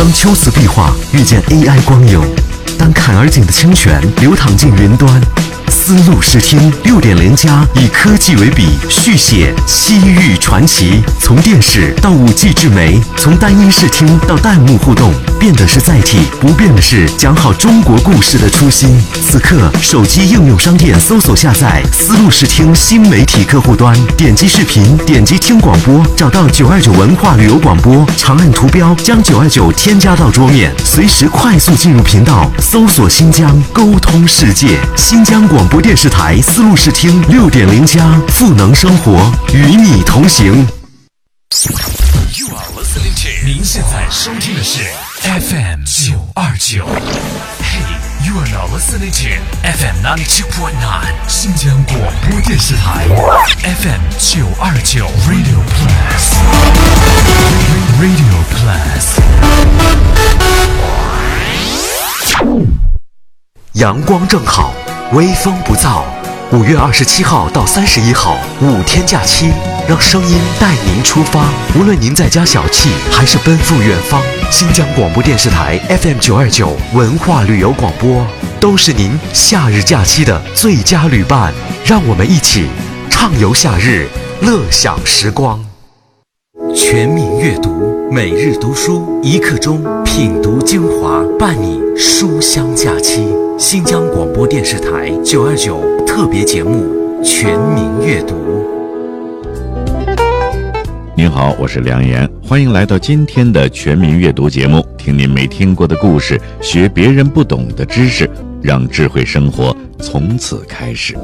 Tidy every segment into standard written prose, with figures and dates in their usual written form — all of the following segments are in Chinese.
当秋瓷壁画遇见 AI 光影，当坎儿井的清泉流淌进云端，丝路视听6.0+以科技为笔，续写西域传奇。从电视到5G 智媒，从单音视听到弹幕互动，变的是载体，不变的是讲好中国故事的初心。此刻，手机应用商店搜索下载丝路视听新媒体客户端，点击视频，点击听广播，找到929文化旅游广播，长按图标将929添加到桌面，随时快速进入频道，搜索新疆，沟通世界。新疆广播电视台丝路视听6.0+，赋能生活，与你同行。 您现在收听的是 FM 929。Hey, you are now listening to FM 92.9 新疆广播电视台 FM 929 Radio Plus Radio Plus。 阳光正好，微风不燥。5月27号到31号5天假期，让声音带您出发。无论您在家小憩还是奔赴远方，新疆广播电视台 FM 929文化旅游广播都是您夏日假期的最佳旅伴。让我们一起畅游夏日，乐享时光。全民阅读，每日读书，1刻钟品读精华，伴你书香假期。新疆广播电视台929特别节目《全民阅读》。 您好，我是梁岩，欢迎来到今天的全民阅读节目，听您没听过的故事，学别人不懂的知识，让智慧生活从此开始。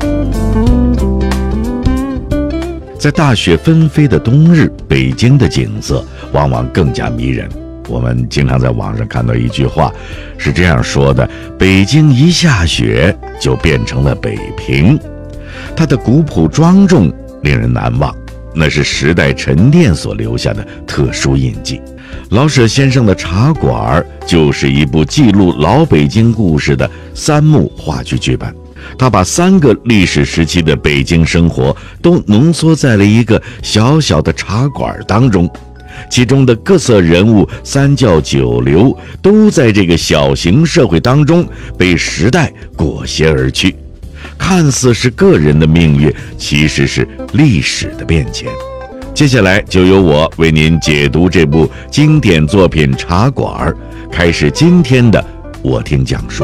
在大雪纷飞的冬日，北京的景色往往更加迷人。我们经常在网上看到一句话，是这样说的：北京一下雪就变成了北平。它的古朴庄重令人难忘，那是时代沉淀所留下的特殊印记。老舍先生的茶馆就是一部记录老北京故事的3幕话剧剧本，他把3个历史时期的北京生活都浓缩在了一个小小的茶馆当中，其中的各色人物、3教9流都在这个小型社会当中被时代裹挟而去，看似是个人的命运，其实是历史的变迁。接下来就由我为您解读这部经典作品《茶馆》，开始今天的我听讲书。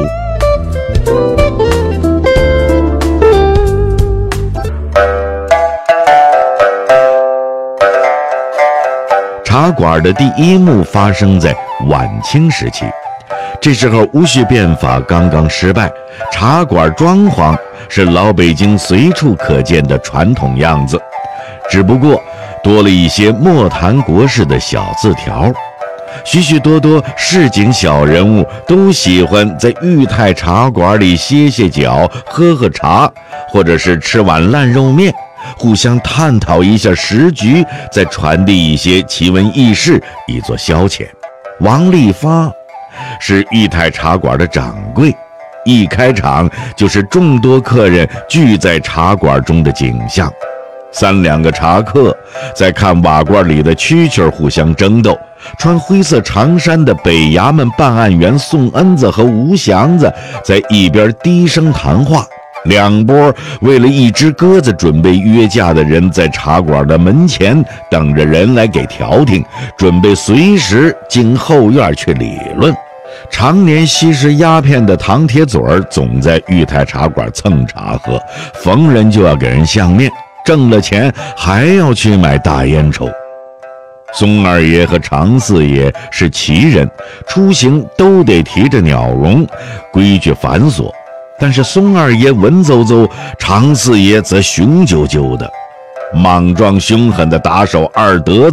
茶馆的第1幕发生在晚清时期，这时候戊戌变法刚刚失败，茶馆装潢是老北京随处可见的传统样子，只不过多了一些莫谈国事的小字条。许许多多市井小人物都喜欢在裕泰茶馆里歇歇脚，喝茶，或者是吃碗烂肉面，互相探讨一下时局，再传递一些奇闻异事以作消遣。王利发是裕泰茶馆的掌柜，一开场就是众多客人聚在茶馆中的景象。3两个茶客在看瓦罐里的蛐蛐互相争斗，穿灰色长衫的北衙门办案员宋恩子和吴祥子在一边低声谈话。2拨为了一只鸽子准备约架的人在茶馆的门前等着人来给调停，准备随时进后院去理论。常年吸食鸦片的唐铁嘴总在裕泰茶馆蹭茶喝，逢人就要给人相面，挣了钱还要去买大烟抽。松二爷和常四爷是旗人，出行都得提着鸟笼，规矩繁琐。但是松二爷文绉绉，常四爷则雄赳赳的。莽撞凶狠的打手二德子